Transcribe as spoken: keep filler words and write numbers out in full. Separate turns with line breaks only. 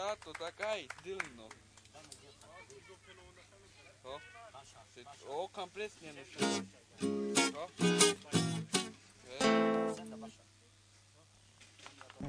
Da, tot dacă ai, dâlno. O, o, cam presne, nu știu. O?